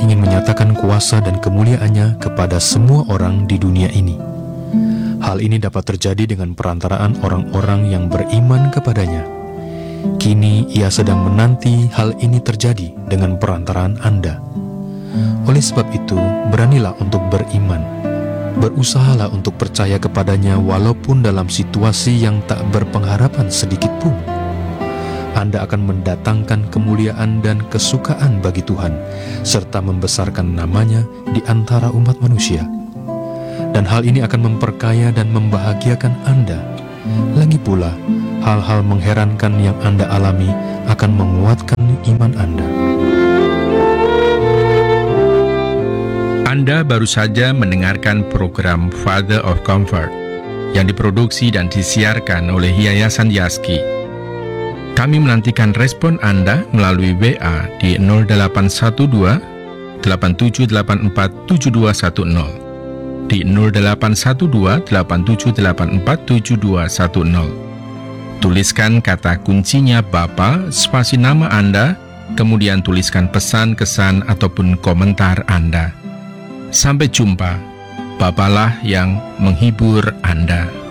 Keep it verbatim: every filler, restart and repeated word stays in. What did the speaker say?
ingin menyatakan kuasa dan kemuliaan-Nya kepada semua orang di dunia ini. Hal ini dapat terjadi dengan perantaraan orang-orang yang beriman kepadanya. Kini Ia sedang menanti hal ini terjadi dengan perantaraan Anda. Oleh sebab itu, beranilah untuk beriman. Berusahalah untuk percaya kepadanya walaupun dalam situasi yang tak berpengharapan sedikit pun. Anda akan mendatangkan kemuliaan dan kesukaan bagi Tuhan, serta membesarkan namanya di antara umat manusia. Dan hal ini akan memperkaya dan membahagiakan Anda. Lagi pula, hal-hal mengherankan yang Anda alami akan menguatkan iman Anda. Anda baru saja mendengarkan program Father of Comfort yang diproduksi dan disiarkan oleh Yayasan Yaski. Kami menantikan respon Anda melalui W A di nol delapan satu dua, delapan tujuh delapan empat, tujuh dua satu nol, di nol delapan satu dua, delapan tujuh delapan empat, tujuh dua satu nol. Tuliskan kata kuncinya Bapa, spasi nama Anda, kemudian tuliskan pesan, kesan, ataupun komentar Anda. Sampai jumpa, Bapalah yang menghibur Anda.